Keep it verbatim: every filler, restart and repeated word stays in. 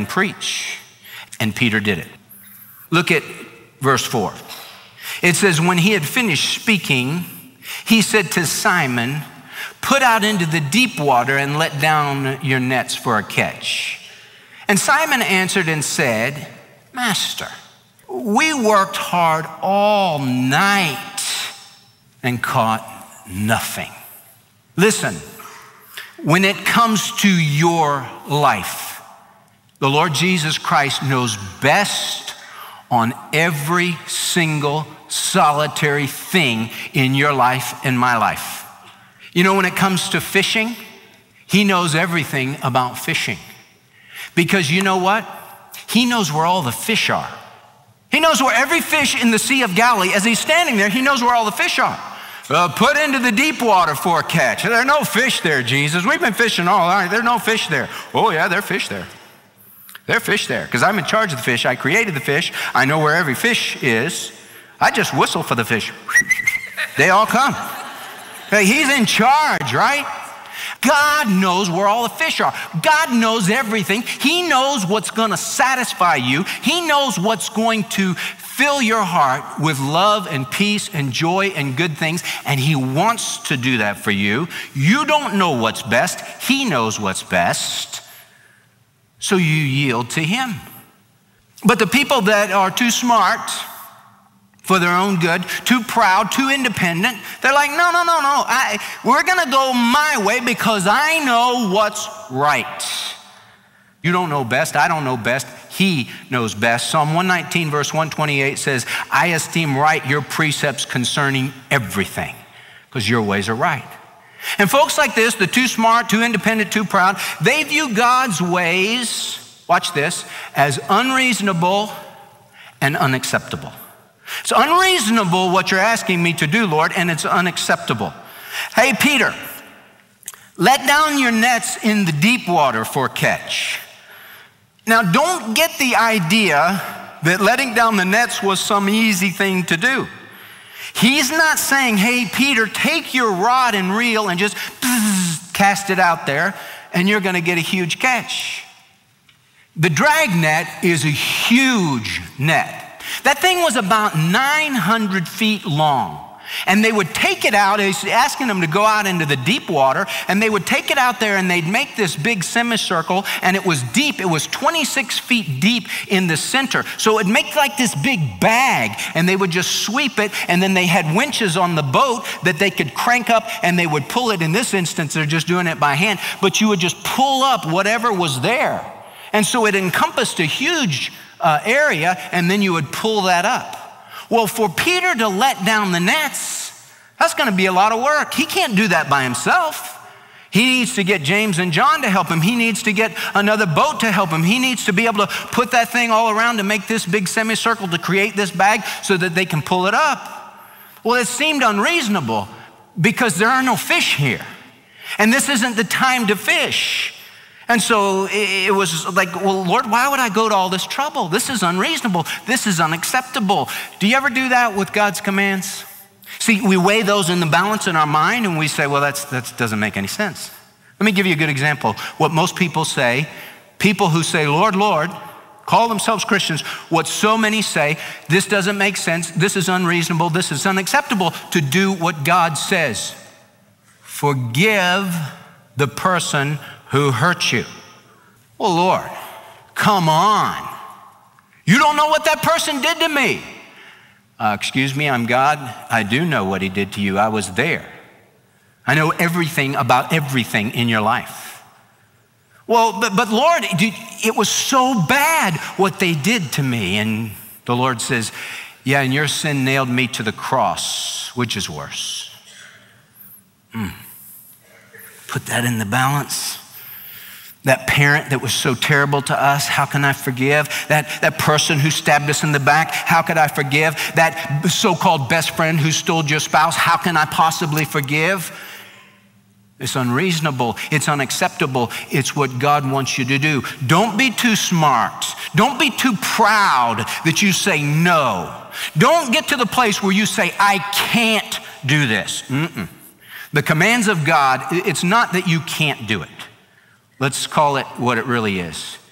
and preach. And Peter did it. Look at verse four. It says, when he had finished speaking, he said to Simon, put out into the deep water and let down your nets for a catch. And Simon answered and said, Master, we worked hard all night and caught nothing. Listen, when it comes to your life, the Lord Jesus Christ knows best on every single solitary thing in your life and my life. You know, when it comes to fishing, he knows everything about fishing. Because you know what? He knows where all the fish are. He knows where every fish in the Sea of Galilee, as he's standing there, he knows where all the fish are. Uh, put into the deep water for a catch. There are no fish there, Jesus. We've been fishing all night. There are no fish there. Oh yeah, there are fish there. There are fish there, because I'm in charge of the fish. I created the fish. I know where every fish is. I just whistle for the fish. They all come. Hey, he's in charge, right? God knows where all the fish are. God knows everything. He knows what's going to satisfy you. He knows what's going to fill your heart with love and peace and joy and good things, and he wants to do that for you. You don't know what's best. He knows what's best. So you yield to him. But the people that are too smart for their own good, too proud, too independent, they're like, no, no, no, no. I, we're going to go my way because I know what's right. You don't know best. I don't know best. He knows best. Psalm one nineteen, verse one twenty-eight says, I esteem right your precepts concerning everything, because your ways are right. And folks like this, the too smart, too independent, too proud, they view God's ways, watch this, as unreasonable and unacceptable. It's unreasonable what you're asking me to do, Lord, and it's unacceptable. Hey, Peter, let down your nets in the deep water for a catch. Now, don't get the idea that letting down the nets was some easy thing to do. He's not saying, hey, Peter, take your rod and reel and just cast it out there and you're going to get a huge catch. The drag net is a huge net. That thing was about nine hundred feet long. And they would take it out, he's asking them to go out into the deep water, and they would take it out there and they'd make this big semicircle, and it was deep. It was twenty-six feet deep in the center. So it'd make like this big bag, and they would just sweep it, and then they had winches on the boat that they could crank up, and they would pull it. In this instance, they're just doing it by hand, but you would just pull up whatever was there. And so it encompassed a huge uh, area, and then you would pull that up. Well, for Peter to let down the nets, that's going to be a lot of work. He can't do that by himself. He needs to get James and John to help him. He needs to get another boat to help him. He needs to be able to put that thing all around to make this big semicircle to create this bag so that they can pull it up. Well, it seemed unreasonable because there are no fish here. And this isn't the time to fish. And so it was like, well, Lord, why would I go to all this trouble? This is unreasonable. This is unacceptable. Do you ever do that with God's commands? See, we weigh those in the balance in our mind and we say, well, that's, that doesn't make any sense. Let me give you a good example. What most people say, people who say, Lord, Lord, call themselves Christians, what so many say, this doesn't make sense, this is unreasonable, this is unacceptable to do what God says. Forgive the person who hurt you. Well, Lord, come on. You don't know what that person did to me. Uh, excuse me, I'm God. I do know what he did to you. I was there. I know everything about everything in your life. Well, but, but Lord, it was so bad what they did to me. And the Lord says, yeah, and your sin nailed me to the cross, which is worse. Mm. Put that in the balance. That parent that was so terrible to us, how can I forgive? That, that person who stabbed us in the back, how could I forgive? That so-called best friend who stole your spouse, how can I possibly forgive? It's unreasonable. It's unacceptable. It's what God wants you to do. Don't be too smart. Don't be too proud that you say no. Don't get to the place where you say, I can't do this. Mm-mm. The commands of God, it's not that you can't do it. Let's call it what it really is.